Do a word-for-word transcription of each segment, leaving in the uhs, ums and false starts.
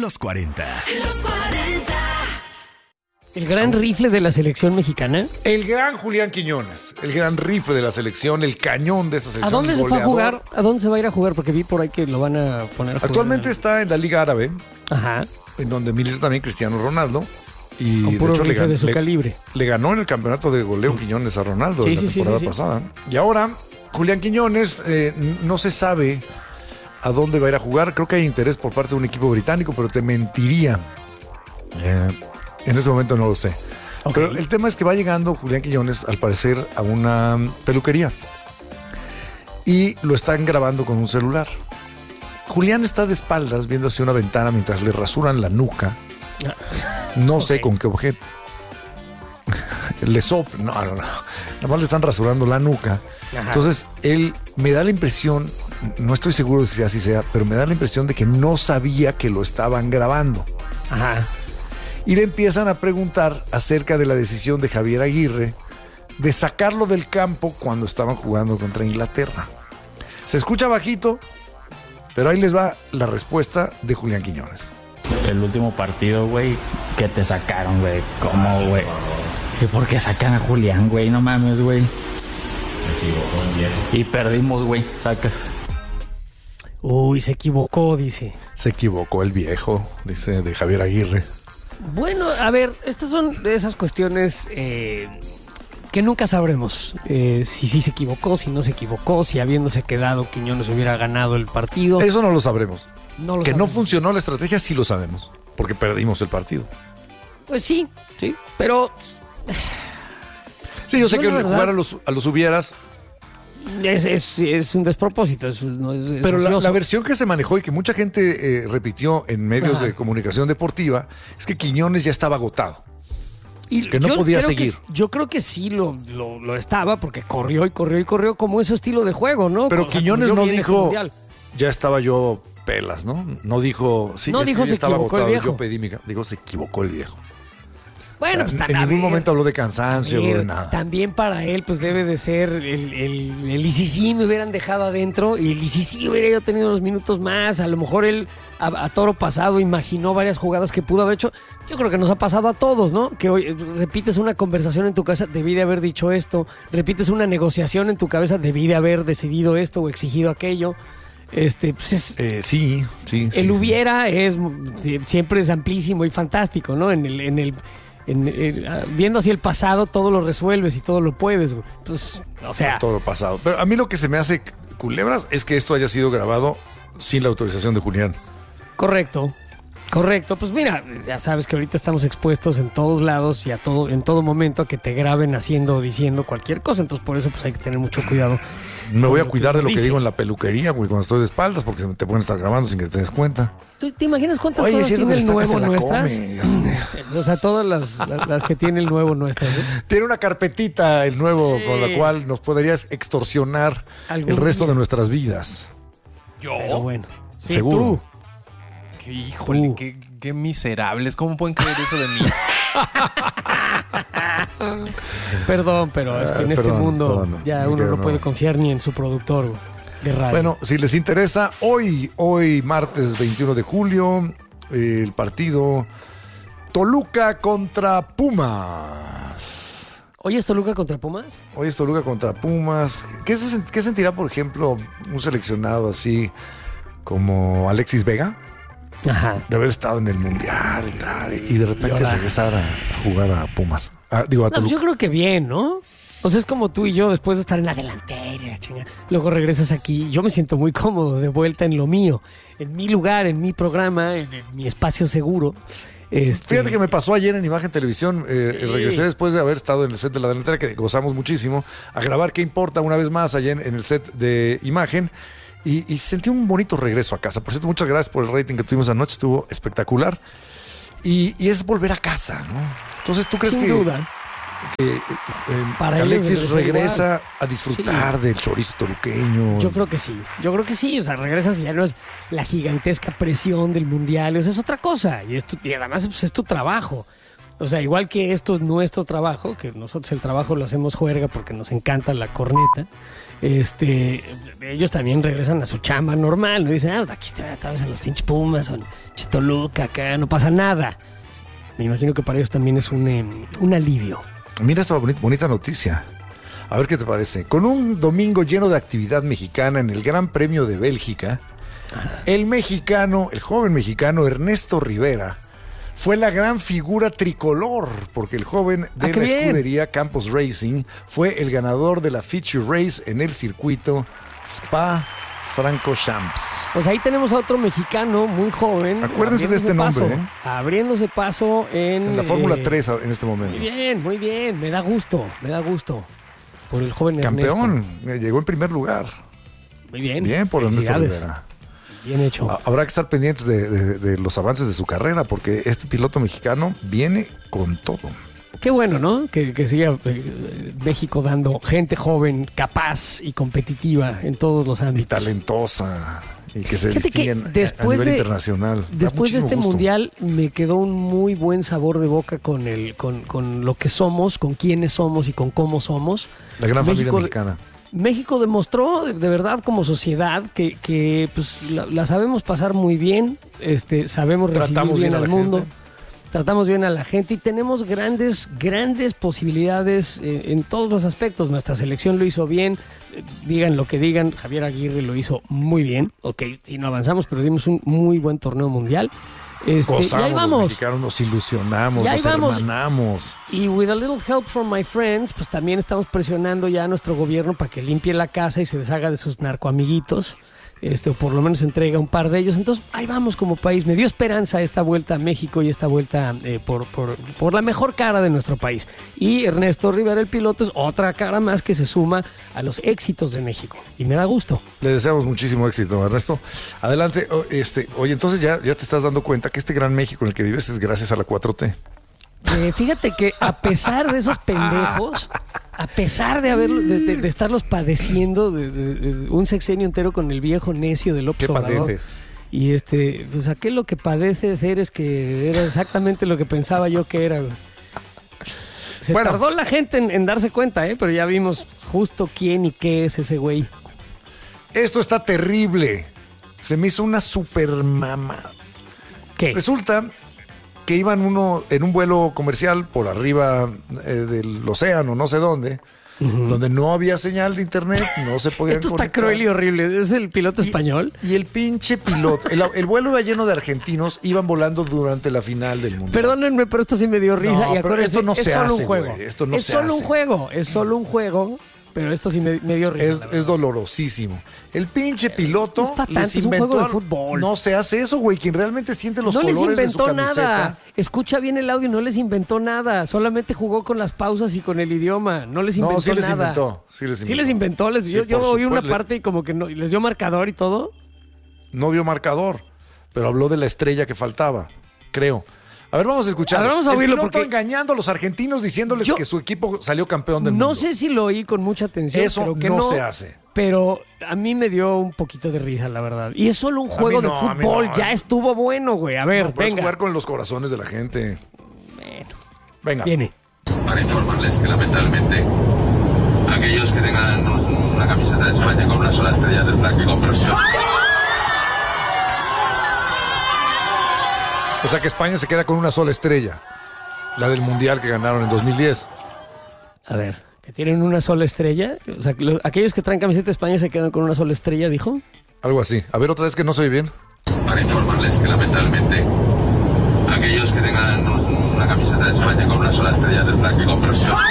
Los cuarenta. Los cuarenta. El gran rifle de la selección mexicana. El gran Julián Quiñones, el gran rifle de la selección, el cañón de esa selección. ¿A dónde se fue a jugar? ¿A dónde se va a ir a jugar? Porque vi por ahí que lo van a poner a jugar. Actualmente está en la Liga Árabe. Ajá. En donde milita también Cristiano Ronaldo. Y con puro de hecho rifle le, de su le, sí. le ganó en el campeonato de goleo Quiñones a Ronaldo sí, en la sí, temporada sí, sí, pasada. sí. Y ahora, Julián Quiñones eh, no se sabe a dónde va a ir a jugar. Creo que hay interés por parte de un equipo británico, pero te mentiría. Eh, en este momento no lo sé. Okay. Pero el tema es que va llegando Julián Quiñones, al parecer, a una peluquería. Y lo están grabando con un celular. Julián está de espaldas viendo hacia una ventana mientras le rasuran la nuca. No okay. sé con qué objeto. Le soplan. No, no, no. Nada más le están rasurando la nuca. Ajá. Entonces, él me da la impresión, no estoy seguro de si así sea, pero me da la impresión de que no sabía que lo estaban grabando. Ajá. Y le empiezan a preguntar acerca de la decisión de Javier Aguirre de sacarlo del campo cuando estaban jugando contra Inglaterra. Se escucha bajito, pero ahí les va la respuesta de Julián Quiñones. El último partido, güey, que te sacaron, güey. ¿Cómo, güey? ¿Por qué sacan a Julián, güey? No mames, güey. Se equivocó bien. Y perdimos, güey. Sacas. Uy, se equivocó, dice. Se equivocó el viejo, dice, de Javier Aguirre. Bueno, a ver, estas son de esas cuestiones eh, que nunca sabremos. Eh, si sí se equivocó, si no se equivocó, si habiéndose quedado Quiñones hubiera ganado el partido. Eso no lo sabremos. No lo que sabemos. No funcionó la estrategia, sí lo sabemos, porque perdimos el partido. Pues sí, sí, pero... Sí, yo sé yo que verdad, jugar a los, a los hubieras... Es, es, es un despropósito. Es, no, es, Pero es la, la versión que se manejó y que mucha gente eh, repitió en medios Ajá. de comunicación deportiva es que Quiñones ya estaba agotado. Y que no podía seguir. Que, yo creo que sí lo, lo, lo estaba porque corrió y corrió y corrió como ese estilo de juego, ¿no? Pero Con, Quiñones no dijo, ya estaba yo pelas, ¿no? No dijo, sí, no dijo, que se estaba equivocó agotado, el viejo. Yo pedí mi... Digo, se equivocó el viejo. Bueno, o sea, pues en ningún ver, momento habló de cansancio, ver, habló de nada. También para él, pues debe de ser el, el, el y si sí me hubieran dejado adentro y el y si sí hubiera yo tenido unos minutos más. A lo mejor él a, a toro pasado imaginó varias jugadas que pudo haber hecho. Yo creo que nos ha pasado a todos, ¿no? Que hoy repites una conversación en tu cabeza, debí de haber dicho esto. Repites una negociación en tu cabeza, debí de haber decidido esto o exigido aquello. Este, pues es, eh, sí, sí. El sí, hubiera sí. es siempre es amplísimo y fantástico, ¿no? En el, en el En, en, viendo hacia el pasado, todo lo resuelves y todo lo puedes. Entonces, o sea, todo lo pasado. Pero a mí lo que se me hace culebras es que esto haya sido grabado sin la autorización de Julián. Correcto, correcto. Pues mira, ya sabes que ahorita estamos expuestos en todos lados y a todo, en todo momento a que te graben haciendo o diciendo cualquier cosa. Entonces, por eso pues hay que tener mucho cuidado. Me voy a cuidar de lo que digo en la peluquería, güey, cuando estoy de espaldas, porque te pueden estar grabando sin que te des cuenta. ¿Tú te imaginas cuántas Oye, cosas tiene el nuevo nuestras? Come, o sea, todas las, las, las que tiene el nuevo nuestras, ¿no? Tiene una carpetita el nuevo sí. con la cual nos podrías extorsionar el resto día? de nuestras vidas. ¿Yo? Pero bueno. Sí, seguro. Tú. Qué híjole, tú. Qué, qué miserables. ¿Cómo pueden creer eso de mí? Perdón, pero es que en ah, este perdón, mundo perdón, ya uno no, no puede confiar ni en su productor de radio. Bueno, si les interesa, hoy, hoy martes veintiuno de julio, eh, el partido Toluca contra Pumas. ¿Hoy es Toluca contra Pumas? Hoy es Toluca contra Pumas. ¿Qué, se, qué sentirá, por ejemplo, un seleccionado así como Alexis Vega? Ajá. De haber estado en el Mundial y tal, y de repente regresar a, a jugar a Pumas. Ah, digo, a no, pues yo creo que bien, ¿no? O sea, es como tú y yo después de estar en la delantera, chinga. Luego regresas aquí. Yo me siento muy cómodo de vuelta en lo mío, en mi lugar, en mi programa, en, en mi espacio seguro. Este... Fíjate que me pasó ayer en Imagen Televisión. Eh, sí. Regresé después de haber estado en el set de la delantera, que gozamos muchísimo, a grabar ¿Qué importa? Una vez más allá en, en el set de Imagen. Y, y sentí un bonito regreso a casa. Por cierto, muchas gracias por el rating que tuvimos anoche. Estuvo espectacular. Y, y es volver a casa, ¿no? Entonces, ¿tú crees Sin que, duda. que eh, Para Alexis regresa igual. a disfrutar sí. del chorizo toluqueño? Yo creo que sí. Yo creo que sí. O sea, regresas y ya no es la gigantesca presión del Mundial. Esa es otra cosa. Y, es tu, y además pues, es tu trabajo. O sea, igual que esto es nuestro trabajo, que nosotros el trabajo lo hacemos juerga porque nos encanta la corneta. Este, ellos también regresan a su chamba normal, no dicen, ah, aquí te atraviesan los pinches Pumas o Toluca, acá no pasa nada. Me imagino que para ellos también es un, eh, un alivio. Mira esta bonita, bonita noticia. A ver qué te parece. Con un domingo lleno de actividad mexicana en el Gran Premio de Bélgica, Ajá. el mexicano, el joven mexicano Ernesto Rivera, fue la gran figura tricolor, porque el joven de ah, la bien. escudería Campos Racing fue el ganador de la Feature Race en el circuito Spa-Francorchamps. Pues ahí tenemos a otro mexicano muy joven. Acuérdense de este paso, nombre, ¿eh? Abriéndose paso en... En la Fórmula eh, tres en este momento. Muy bien, muy bien. Me da gusto, me da gusto. Por el joven Campeón, Ernesto. llegó en primer lugar. Muy bien. Bien por Ernesto Rivera. Bien hecho. Habrá que estar pendientes de, de, de los avances de su carrera, porque este piloto mexicano viene con todo. Qué bueno, ¿no? Que, que siga eh, México dando gente joven, capaz y competitiva en todos los ámbitos. Y talentosa. Y que se Fíjate distinguen que a- después a nivel de- internacional. Da Después de muchísimo este gusto. mundial me quedó un muy buen sabor de boca con el, con, con lo que somos, con quiénes somos y con cómo somos. La gran México- familia mexicana. México demostró de, de verdad como sociedad que, que pues, la, la sabemos pasar muy bien, este, sabemos recibir Tratamos bien, bien a al la mundo, gente. tratamos bien a la gente y tenemos grandes, grandes posibilidades eh, en todos los aspectos. Nuestra selección lo hizo bien, eh, digan lo que digan, Javier Aguirre lo hizo muy bien. Ok, si no avanzamos, pero dimos un muy buen torneo mundial. Este, y Gozamos ahí los vamos. mexicanos, nos ilusionamos, Y ahí nos vamos. hermanamos. Y with a little help from my friends, pues también estamos presionando ya a nuestro gobierno para que limpie la casa y se deshaga de sus narcoamiguitos, este, o por lo menos entrega un par de ellos. Entonces, ahí vamos como país. Me dio esperanza esta vuelta a México y esta vuelta eh, por, por, por la mejor cara de nuestro país. Y Ernesto Rivera, el piloto, es otra cara más que se suma a los éxitos de México. Y me da gusto. Le deseamos muchísimo éxito, Ernesto. Adelante. O- Este, oye, entonces ya, ya te estás dando cuenta que este gran México en el que vives es gracias a la cuatro T. Eh, fíjate que a pesar de esos pendejos, a pesar de, haberlo- de, de- de estarlos padeciendo de, de- de un sexenio entero con el viejo necio de López ¿Qué Obrador, padeces? y este, pues aquel lo que padece ser es que era exactamente lo que pensaba yo que era. Güey. Se Bueno. tardó la gente en, en darse cuenta, ¿eh? Pero ya vimos justo quién y qué es ese güey. Esto está terrible. Se me hizo una super mamada. ¿Qué? Resulta que iban uno en un vuelo comercial por arriba eh, del océano, no sé dónde, donde no había señal de internet, no se podía Esto está cruel y horrible. ¿Es el piloto español? Y el pinche piloto, el, el vuelo iba lleno de argentinos, iban volando durante la final del mundial. Perdónenme, pero esto sí me dio risa. No, y pero acuérdense, esto no es se solo hace, un juego. güey, esto no es se solo un hace. juego. Es solo un juego. Pero esto sí me, me dio risa. Es, la es verdad. dolorosísimo. El pinche piloto no es pa' tanto, les es un inventó juego de al- fútbol. No se hace eso, güey. Quien realmente siente los No les colores de su inventó camiseta. nada. Escucha bien el audio, no les inventó nada. Solamente jugó con las pausas y con el idioma. No les inventó No, sí les nada. inventó. Sí les inventó. Sí les inventó. Les, Sí, yo yo por oí una supuesto. parte y como que no, les dio marcador y todo. No dio marcador, pero habló de la estrella que faltaba, creo. A ver, vamos a escuchar. A ver, vamos a el oírlo piloto porque- engañando a los argentinos diciéndoles Yo- que su equipo salió campeón del No mundo. sé si lo oí con mucha atención. Eso pero que no no se hace. Pero a mí me dio un poquito de risa, la verdad. Y es solo un juego mí no, de a mí fútbol. no, Ya es- estuvo bueno, güey. A ver, No, puedes venga. jugar con los corazones de la gente. Bueno, Venga. viene. Para informarles que lamentablemente aquellos que tengan un- una camiseta de España con una sola estrella tendrán que comprarse otra. O sea que España se queda con una sola estrella. La del Mundial que ganaron en dos mil diez. A ver, que tienen una sola estrella. O sea, que lo- aquellos que traen camiseta de España se quedan con una sola estrella, dijo. Algo así. A ver, otra vez que no se oye bien. Para informarles que lamentablemente aquellos que tengan un- una camiseta de España con una sola estrella tendrán que comprarse otra.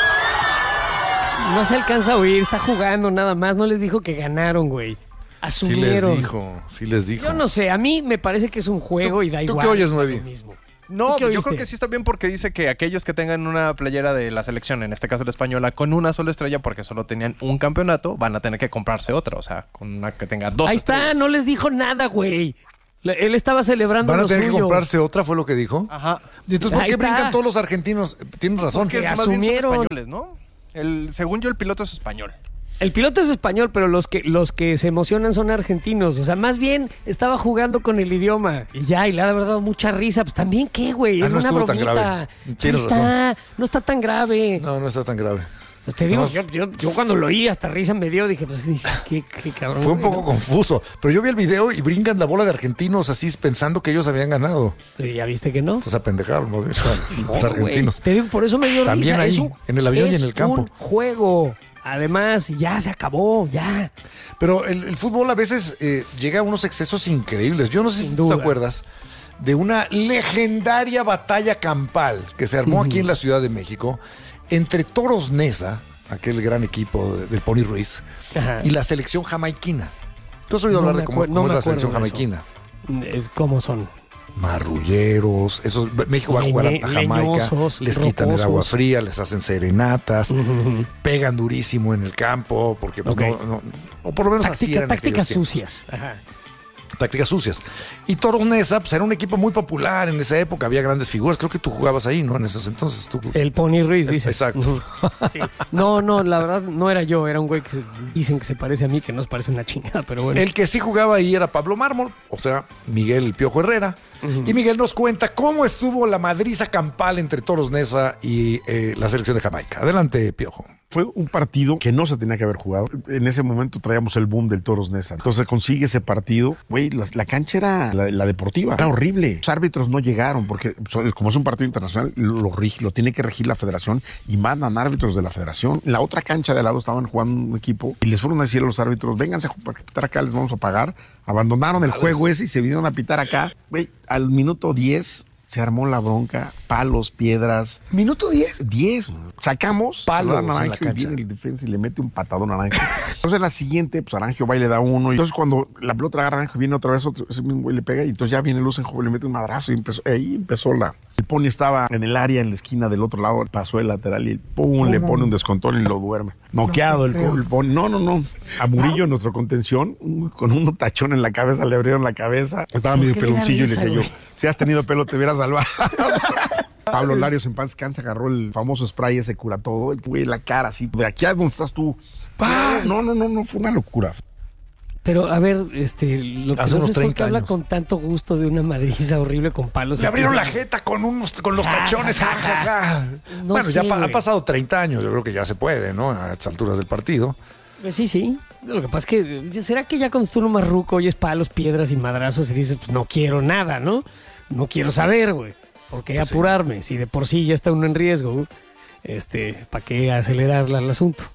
No se alcanza a oír, está jugando nada más. No les dijo que ganaron, güey. Sí les Asumieron. dijo. Sí les dijo. Yo no sé, a mí me parece que es un juego y da tú igual. qué oyes, da Nuevi? lo mismo. No, ¿Tú qué yo oíste? creo que sí está bien porque dice que aquellos que tengan una playera de la selección, en este caso la española, con una sola estrella porque solo tenían un campeonato, van a tener que comprarse otra, o sea, con una que tenga dos Ahí estrellas. está, no les dijo nada, güey. Le- Él estaba celebrando Van a lo tener que suyo. comprarse otra, fue lo que dijo. Ajá. ¿Y entonces por Ahí qué está. brincan todos los argentinos? Tienen razón. Porque que es más bien son asumieron. españoles, ¿no? El, según yo, el piloto es español. El piloto es español, pero los que, los que se emocionan son argentinos. O sea, más bien estaba jugando con el idioma. Y ya, y le ha de haber dado mucha risa. Pues también, ¿qué, güey? Ah, Es no una estuvo tan bromita. grave. Sí Tienes está, no está tan grave. No, no está tan grave. Pues te digo, No, yo, yo, yo cuando lo oí hasta risa me dio, dije, pues qué, qué cabrón. Fue un güey, poco ¿no? confuso, pero yo vi el video y brincan la bola de argentinos así pensando que ellos habían ganado. Y ya viste que no. Entonces apendejaron ¿no? los No, argentinos. güey. Te digo, por eso me dio También risa. ahí, es un, en el avión y es en el campo. un juego. Además, ya se acabó, ya. Pero el, el fútbol a veces eh, llega a unos excesos increíbles. Yo no sé Sin si tú duda. te acuerdas de una legendaria batalla campal que se armó aquí en la Ciudad de México entre Toros Neza, aquel gran equipo de- del Pony Ruiz, Ajá. y la selección jamaiquina. ¿Tú has oído No hablar me de cómo, acuer- no cómo es me la acuerdo selección de eso. jamaiquina? Es ¿Cómo son? Marrulleros, esos, México va a jugar a, Leñe- a Jamaica, leñosos, les quitan el agua rocosos. fría, les hacen serenatas, Ujú. pegan durísimo en el campo, porque pues, Ok. no, no- o por lo menos así Táctica- eran en tácticas aquellos tiempos. sucias. Ajá. Tácticas sucias. Y Toros Neza, pues era un equipo muy popular en esa época, había grandes figuras, creo que tú jugabas ahí, ¿no? En esos entonces tú... El Pony Ruiz, dice. Exacto. Ujú. Sí. No, no, la verdad no era yo, era un güey que se- dicen que se parece a mí, que nos parece una chingada, pero bueno. El que sí jugaba ahí era Pablo Mármol, o sea, Miguel el Piojo Herrera. Y Miguel nos cuenta cómo estuvo la madriza campal entre Toros Neza y eh, la selección de Jamaica. Adelante, Piojo. Fue un partido que no se tenía que haber jugado. En ese momento traíamos el boom del Toros Neza. Entonces consigue ese partido. Güey, la, la cancha era la, la deportiva. Era horrible. Los árbitros no llegaron porque son- como es un partido internacional, lo, rigi- lo tiene que regir la federación y mandan árbitros de la federación. En la otra cancha de al lado estaban jugando un equipo y les fueron a decir a los árbitros, vénganse a ju- a pitar acá, les vamos a pagar. Abandonaron el juego ese y se vinieron a pitar acá. Güey, al minuto diez se armó la bronca, palos, piedras. Minuto diez. diez, güey. Sacamos, Palos se lo da en la Naranjo y cancha. viene el defensa y le mete un patadón a Naranjo. Entonces en la siguiente, pues Naranjo va y le da uno. Y entonces cuando la pelota agarra a Naranjo, viene otra vez otro, ese mismo güey le pega y entonces ya viene Luz en joven, le mete un madrazo y empezó, ahí empezó la... El Pony estaba en el área, en la esquina del otro lado, pasó el lateral y pum, le pone un descontón y lo duerme. Noqueado el, el Pony. No, no, no. A Murillo, nuestro contención, un- con un tachón en la cabeza, le abrieron la cabeza. Estaba medio qué le da peloncillo y le risa, decía yo, güey? si has tenido pelo te hubieras salvado. Pablo Larios en paz descanse agarró el famoso spray ese cura todo, y, güey, la cara así, de aquí a donde estás tú. No, no, no, no, fue una locura. Pero a ver, este, lo que Hace no unos sé es por qué treinta habla años. con tanto gusto de una madriza horrible con palos. Le abrieron la jeta con unos con los Ja, tachones. ja, Ja, ja, ja. No bueno, ya sé, pa- ha güey. pasado treinta años, yo creo que ya se puede, ¿no? A estas alturas del partido. Pues sí, sí. Lo que pasa es que, ¿será que ya cuando tú uno más ruco oyes palos, piedras y madrazos y dices, pues no quiero nada, ¿no? No quiero saber, güey. ¿Por qué Pues sí. apurarme? Si de por sí ya está uno en riesgo, güey. Este, ¿para qué acelerar la- el asunto?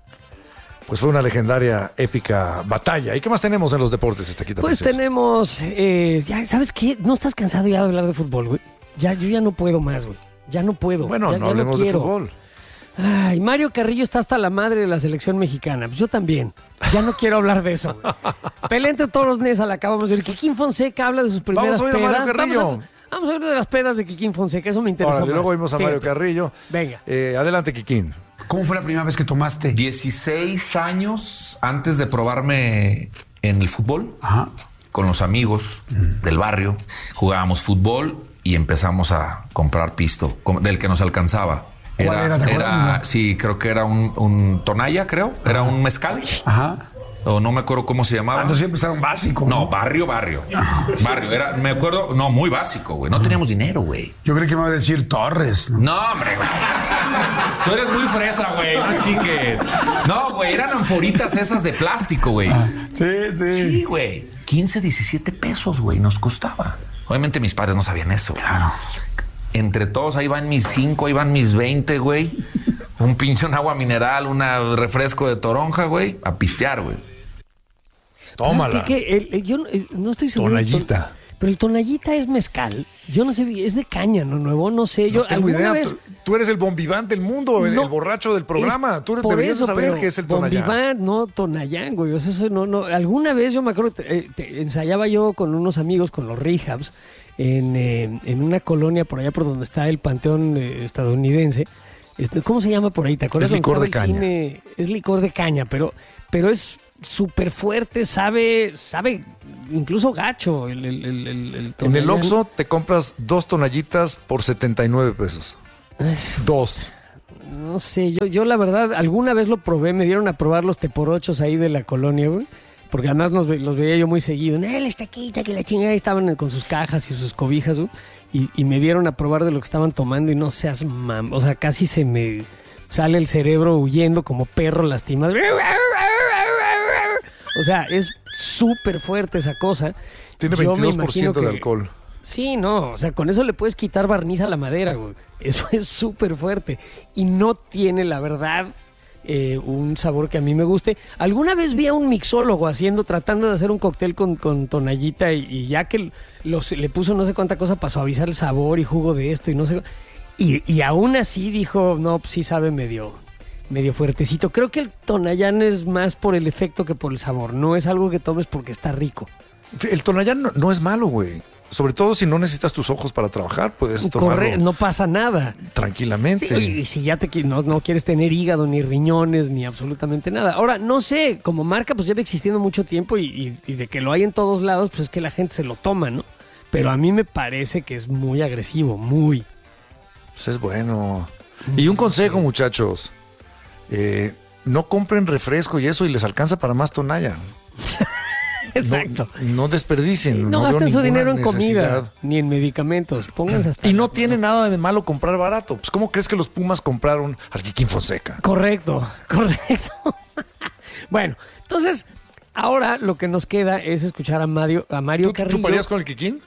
Pues fue una legendaria, épica batalla. ¿Y qué más tenemos en los deportes, Estaquita Pues Preciosa? tenemos, eh, ya, ¿sabes qué? ¿No estás cansado ya de hablar de fútbol, güey? Ya, yo ya no puedo más, güey. Ya no puedo. Bueno, ya, no ya hablemos de quiero. fútbol. Ay, Mario Carrillo está hasta la madre de la selección mexicana. Pues yo también. Ya no quiero hablar de eso. güey. Pelea entre Toros Neza, la acabamos de oír. Kikín Fonseca habla de sus primeras Vamos a oír a pedas. Mario Carrillo. Vamos a, vamos a oír de las pedas de Kikín Fonseca. Eso me interesa Órale, más. luego vimos a Mario Fíjate. Carrillo. Venga. Eh, adelante, Kikín. ¿Cómo fue la primera vez que tomaste? dieciséis años antes de probarme en el fútbol, Ajá. con los amigos del barrio, jugábamos fútbol y empezamos a comprar pisto com- del que nos alcanzaba. ¿Cuál era? ¿Te acuerdas, no? Sí, creo que era un, un tonalla, creo. Era un mezcal. Ajá. O no me acuerdo cómo se llamaba. Ah, entonces sí empezaron básico. No, barrio, barrio. Barrio. Era, me acuerdo, no, muy básico, güey. No teníamos dinero, güey. Yo creí que me iba a decir Torres. No, hombre, güey. Tú eres muy fresa, güey. No chingues. No, güey, eran anforitas esas de plástico, güey. Sí, Sí, güey. quince, diecisiete pesos, güey, nos costaba. Obviamente mis padres no sabían eso. Claro. Entre todos, ahí van mis cinco, ahí van mis veinte, güey. Un pinche, un agua mineral, un refresco de toronja, güey. A pistear, güey. Tómala. ¿Sabes qué? Que el- el- yo no, es- no estoy seguro. del Tonallita. ton- Pero el tonallita es mezcal. Yo no sé, es de caña, ¿no? Nuevo, no sé. Yo No tengo alguna idea. vez... Tú, tú eres el bombiván del mundo, el, No, el borracho del programa. es Tú por deberías eso, saber pero qué es el tonallán. Bombiván, no Tonayán, güey. O sea, eso no, no. Alguna vez yo me acuerdo, eh, te- ensayaba yo con unos amigos, con los rehabs, en, eh, en una colonia por allá por donde está el panteón eh, estadounidense. Este, ¿Cómo se llama por ahí? ¿Te acuerdas? Es licor dónde de estaba el caña. cine? Es licor de caña, pero, pero es súper fuerte, sabe, sabe incluso gacho el, el, el, el, el En el Tonayán. Oxxo te compras dos tonallitas por setenta y nueve pesos. Dos. No sé, yo, yo la verdad, alguna vez lo probé, me dieron a probar los teporochos ahí de la colonia, güey. Porque además los, ve- los veía yo muy seguido. Eh, la estaquita, que la chingada. Y estaban con sus cajas y sus cobijas, güey. Y, y me dieron a probar de lo que estaban tomando y no seas mam... O sea, casi se me... sale el cerebro huyendo como perro lastimado. O sea, es súper fuerte esa cosa. Tiene Yo me veintidós por ciento imagino de que- alcohol. Sí, no, o sea, con eso le puedes quitar barniz a la madera, güey. Eso es súper fuerte. Y no tiene, la verdad, eh, un sabor que a mí me guste. Alguna vez vi a un mixólogo haciendo, tratando de hacer un cóctel con, con tonallita y, y ya que los, le puso no sé cuánta cosa para suavizar el sabor y jugo de esto y no sé. Y, y aún así dijo, no, pues sí sabe medio, medio fuertecito. Creo que el tonallán es más por el efecto que por el sabor. No es algo que tomes porque está rico. El Tonayán no, no es malo, güey. Sobre todo si no necesitas tus ojos para trabajar, puedes tomarlo Corre, no pasa nada. tranquilamente. Sí, oye, y si ya te qui- no, no quieres tener hígado, ni riñones, ni absolutamente nada. Ahora, no sé, como marca, pues lleva existiendo mucho tiempo y, y- y de que lo hay en todos lados, pues es que la gente se lo toma, ¿no? Pero a mí me parece que es muy agresivo, muy. Pues es bueno. Y un consejo, muchachos. Eh, no compren refresco y eso y les alcanza para más Tonayán. Exacto. No, no desperdicien. No, veo gasten su ninguna dinero en comida, necesidad. ni en medicamentos. Pónganse hasta. Y no tiene nada de malo comprar barato. Pues, ¿cómo crees que los Pumas compraron al Kikín Fonseca? Correcto, correcto. Bueno, entonces, ahora lo que nos queda es escuchar a Mario, a Mario ¿Tú Carrillo. chuparías con el Kikín?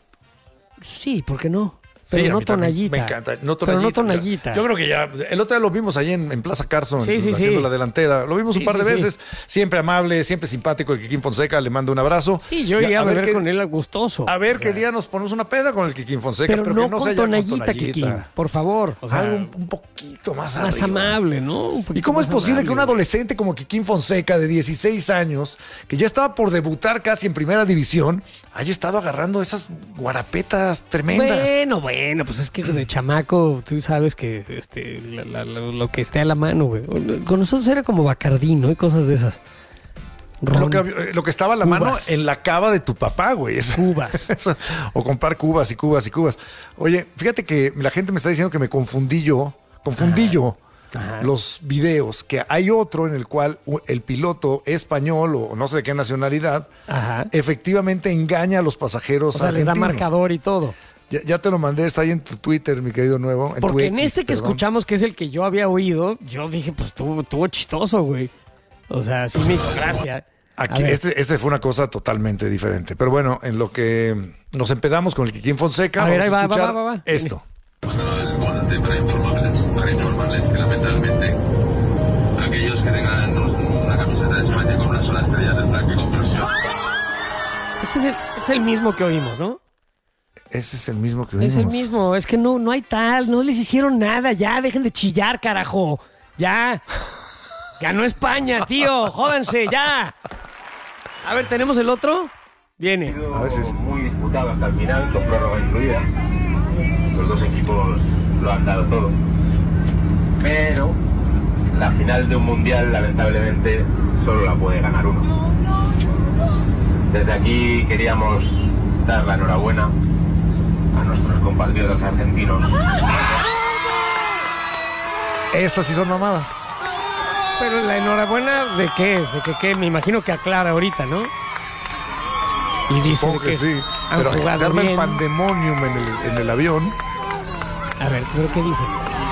Sí, ¿por qué no? Sí, Pero a no mí también tonallita. Me encanta. No Pero no tonallita. tonallita. Yo creo que ya. El otro día lo vimos ahí en, en Plaza Carson, Sí, sí, haciendo sí. la delantera. Lo vimos Sí, un par de sí, sí. veces. Siempre amable, siempre simpático. El Kikín Fonseca, le mando un abrazo. Sí, yo Y iría a, ver beber qué- con él gustoso. A ver qué día nos ponemos una peda con el Kikín Fonseca. pero, Pero, no, que no con sea ya tonallita, Kikín, por favor. O sea, Algo un, un poquito más más arriba. amable, ¿no? Un ¿Y poquito cómo es más posible amable. que un adolescente como Kikín Fonseca, de dieciséis años, que ya estaba por debutar casi en primera división, haya estado agarrando esas guarapetas tremendas? Bueno, bueno, pues es que de chamaco tú sabes que este, la- la- la- lo que esté a la mano, güey. Con nosotros era como Bacardí, ¿no? Y cosas de esas. Ron, Lo que, eh, lo que estaba a la Cubas. mano en la cava de tu papá, güey. Eso- Cubas. eso. O comprar cubas y cubas y cubas. Oye, fíjate que la gente me está diciendo que me confundí yo. Confundí yo Ajá. los videos. Que hay otro en el cual u- el piloto español o no sé de qué nacionalidad Ajá. efectivamente engaña a los pasajeros O sea, les da argentinos. marcador y todo. Ya, ya te lo mandé, está ahí en tu Twitter, mi querido nuevo. En tu Porque en X, este que perdón. escuchamos, que es el que yo había oído, yo dije, pues estuvo, estuvo chistoso, güey. O sea, sí me hizo gracia. A Aquí, ver. este, este fue una cosa totalmente diferente. Pero bueno, en lo que nos empedamos con el Kikín Fonseca, A ver, vamos ahí va, a va, escuchar va, va, va. esto. Bueno, el volante para informarles, para informarles que lamentablemente aquellos que tengan un- una camiseta de España con una sola estrella tendrán que comprarse otra. Este es, el, este es el mismo que oímos, ¿no? Ese es el mismo que Es el vimos. mismo, es que no, no hay tal, no les hicieron nada, ya, dejen de chillar, carajo, ya. Ganó España, tío, jódanse, ya. A ver, ¿tenemos el otro? Viene. A ver si es- Muy disputado hasta el final, con prórroga incluida. Los dos equipos lo han dado todo. Pero la final de un mundial, lamentablemente, solo la puede ganar uno. Desde aquí queríamos dar la enhorabuena a nuestros compatriotas argentinos. Estas sí son mamadas. Pero la enhorabuena, ¿de qué? ¿De que qué? Me imagino que aclara ahorita, ¿no? Y dice Supongo de que sí. han Pero se jugado arma el bien. pandemonium en el, en el avión. A ver, ¿pero qué dice?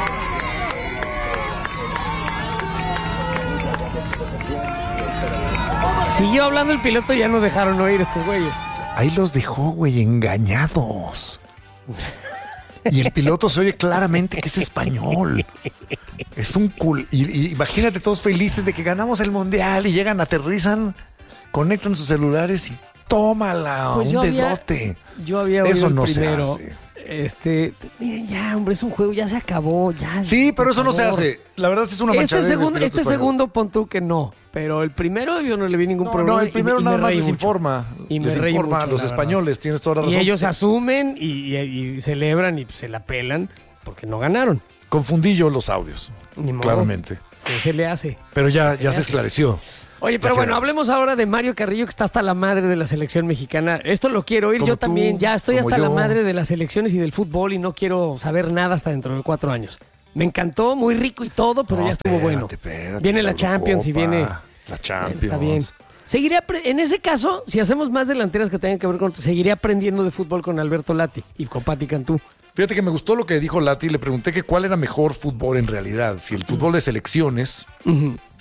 Siguió hablando el piloto y ya no dejaron oír estos güeyes. Ahí los dejó, güey, engañados. Y el piloto se oye claramente que es español. Es un cool. Y, y imagínate todos felices de que ganamos el mundial y llegan, aterrizan, conectan sus celulares y tómala, Pues un yo había- dedote. Yo había oído Eso el no se primero. hace. Este, miren ya, hombre, es un juego, ya se acabó, ya. Sí, pero por eso no se favor. hace. La verdad sí es una Este manchadez del segundo, piloto este español. segundo pon tú que no, pero el primero yo no le vi ningún No, problema. no, el y- primero y nada me más reí les mucho. informa. Y me les reí informa mucho, a los la verdad. españoles, tienes toda la razón. Y ellos asumen y, y- y celebran y se la pelan porque no ganaron. Confundí yo los audios, Ni modo. claramente. ¿Qué se le hace? Pero ya, Se ya le se hace. esclareció. Oye, pero Ya bueno, quedamos. hablemos ahora de Mario Carrillo, que está hasta la madre de la selección mexicana. Esto lo quiero oír. Como Yo tú, también ya estoy como hasta la yo. madre de las selecciones y del fútbol y no quiero saber nada hasta dentro de cuatro años. Me encantó, muy rico y todo, pero No, ya estuvo espérate, bueno. espérate, Viene la Champions y Eurocopa, viene... La Champions. Está bien. Seguiré apre- en ese caso, si hacemos más delanteras que tengan que ver con... Seguiré aprendiendo de fútbol con Alberto Lati y con Pati Cantú. Fíjate que me gustó lo que dijo Lati. Le pregunté que cuál era mejor fútbol en realidad. Si el fútbol de selecciones, Uh-huh.